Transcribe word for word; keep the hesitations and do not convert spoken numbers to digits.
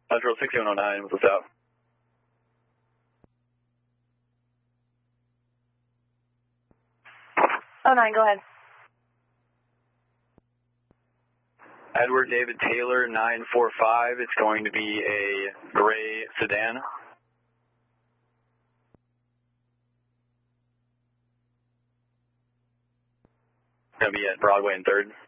Metro six one oh nine, what's out? Oh nine, go ahead. Edward David Taylor, nine four five. It's going to be a gray sedan. Going to be at Broadway and third.